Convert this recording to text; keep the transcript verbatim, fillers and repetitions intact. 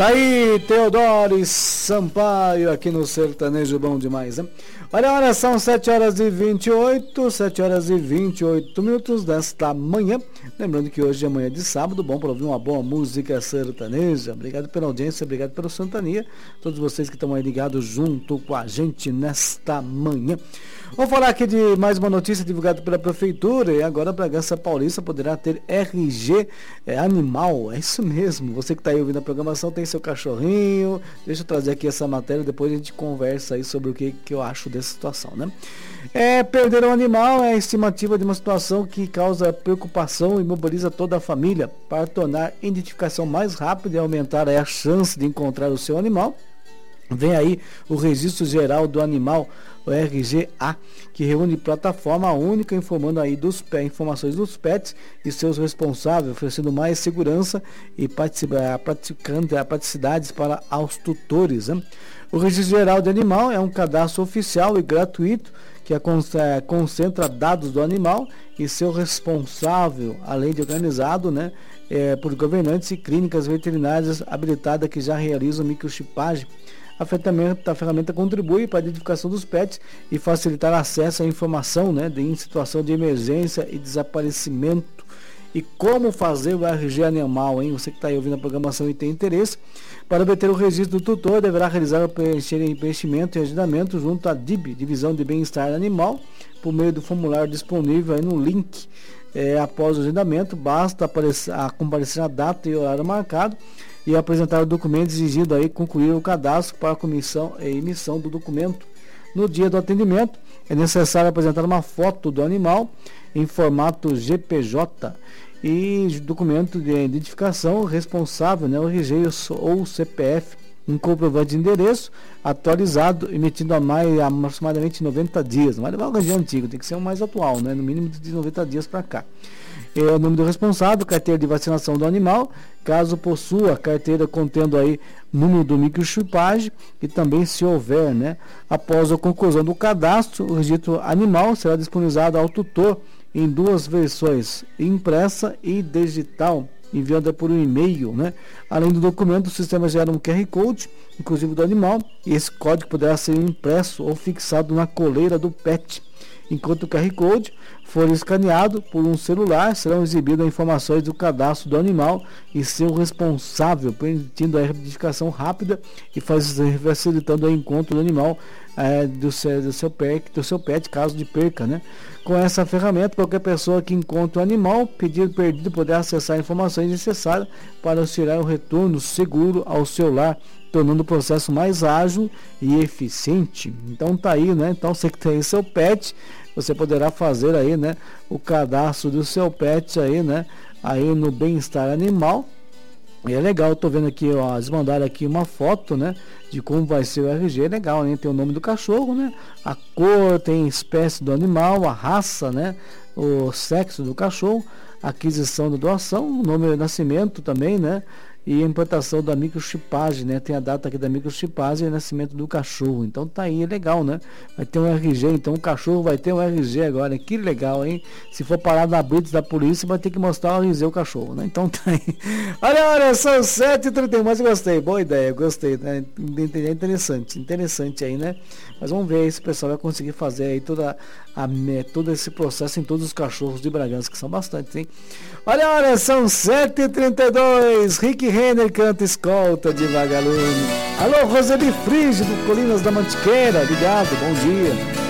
Tá aí, Teodoro Sampaio, aqui no Sertanejo Bom Demais, né? Olha, olha, são sete horas e vinte e oito, sete horas e vinte e oito minutos desta manhã. Lembrando que hoje é manhã de sábado, bom para ouvir uma boa música sertaneja. Obrigado pela audiência, obrigado pela sintonia. Todos vocês que estão aí ligados junto com a gente nesta manhã. Vamos falar aqui de mais uma notícia divulgada pela Prefeitura, e agora Bragança Paulista poderá ter R G é, animal. É isso mesmo, você que está aí ouvindo a programação tem seu cachorrinho. Deixa eu trazer aqui essa matéria, depois a gente conversa aí sobre o que, que eu acho dessa situação, né? É, perder um animal é a estimativa de uma situação que causa preocupação e mobiliza toda a família. Para tornar a identificação mais rápida e aumentar aí a chance de encontrar o seu animal, vem aí o Registro Geral do Animal, o R G A, que reúne plataforma única informando aí dos informações dos pets e seus responsáveis, oferecendo mais segurança e praticidades para os tutores, né? O Registro Geral de Animal é um cadastro oficial e gratuito que concentra dados do animal e seu responsável, além de organizado, né, é, por governantes e clínicas veterinárias habilitadas que já realizam microchipagem. A ferramenta, a ferramenta contribui para a identificação dos pets e facilitar acesso à informação, né, de, em situação de emergência e desaparecimento. E como fazer o R G animal, hein? Você que está aí ouvindo a programação e tem interesse, para obter o registro do tutor, deverá realizar o preenchimento e agendamento junto à D I B, Divisão de Bem-Estar Animal, por meio do formulário disponível aí no link. É, após o agendamento, basta aparecer, a comparecer a data e horário marcado e apresentar o documento exigido aí, concluir o cadastro para a comissão e emissão do documento. No dia do atendimento, é necessário apresentar uma foto do animal em formato G P J e documento de identificação responsável, né, o R G ou o C P F, um comprovante de endereço atualizado, emitido há mais aproximadamente noventa dias. Não vai levar o R G antigo, tem que ser um mais atual, né, no mínimo de noventa dias para cá. É o nome do responsável, carteira de vacinação do animal, caso possua carteira contendo aí número do microchipagem e também se houver, né. Após a conclusão do cadastro, o registro animal será disponibilizado ao tutor em duas versões, impressa e digital, enviada por um e-mail, né? Além do documento, o sistema gera um Q R Code, inclusive do animal, e esse código poderá ser impresso ou fixado na coleira do pet. Enquanto o Q R Code for escaneado por um celular, serão exibidas informações do cadastro do animal e seu responsável, permitindo a identificação rápida e facilitando o encontro do animal é, do, seu, do, seu pet, do seu pet, caso de perca, né? Com essa ferramenta, qualquer pessoa que encontre o animal pedido perdido poderá acessar informações necessárias para auxiliar o retorno seguro ao seu lar, tornando o processo mais ágil e eficiente. Então tá aí, né? Então você que tem aí seu pet, você poderá fazer aí, né, o cadastro do seu pet aí, né, aí no Bem-Estar Animal. E é legal, eu tô vendo aqui, ó, eles mandaram aqui uma foto, né, de como vai ser o R G. É legal, né? Tem o nome do cachorro, né, a cor, tem a espécie do animal, a raça, né, o sexo do cachorro, a aquisição da doação, o nome de nascimento também, né, e a implantação da microchipagem, né? Tem a data aqui da microchipagem e o nascimento do cachorro. Então tá aí, é legal, né? Vai ter um R G, então o cachorro vai ter um R G agora. Que legal, hein? Se for parar na blitz da polícia, vai ter que mostrar o R G o cachorro, né? Então tá aí. Olha, olha, são sete e trinta e um, mas eu gostei, boa ideia, gostei, né? É interessante, interessante aí, né? Mas vamos ver aí se o pessoal vai conseguir fazer aí toda a, todo esse processo em todos os cachorros de Bragança, que são bastantes, hein? Olha, olha, são sete e trinta e dois, Rick Renner canta Escolta de Vagalume. Alô, Roseli Frígido, Colinas da Mantiqueira, ligado, bom dia.